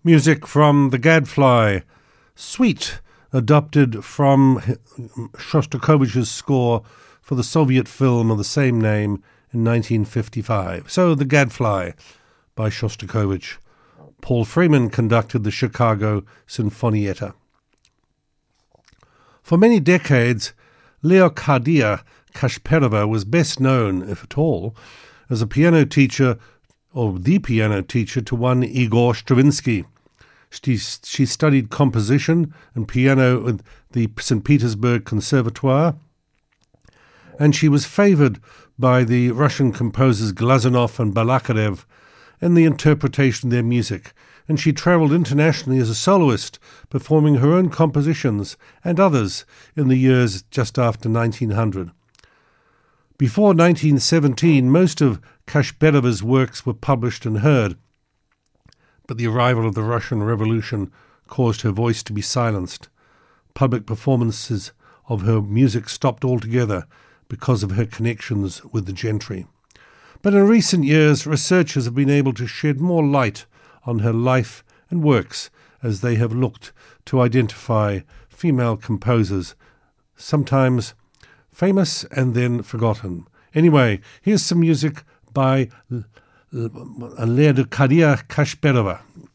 Music from The Gadfly, Sweet, adopted from Shostakovich's score for the Soviet film of the same name in 1955. So The Gadfly by Shostakovich. Paul Freeman conducted the Chicago Sinfonietta. For many decades, Leocadia Kashperova was best known, if at all, as a piano teacher, or the piano teacher, to one Igor Stravinsky. She studied composition and piano at the St. Petersburg Conservatoire, and she was favoured by the Russian composers Glazunov and Balakarev in the interpretation of their music, and she travelled internationally as a soloist, performing her own compositions and others in the years just after 1900. Before 1917, most of Kashperova's works were published and heard, but the arrival of the Russian Revolution caused her voice to be silenced. Public performances of her music stopped altogether because of her connections with the gentry. But in recent years, researchers have been able to shed more light on her life and works as they have looked to identify female composers, sometimes famous and then forgotten. Anyway, here's some music by Leocadia Kashperova.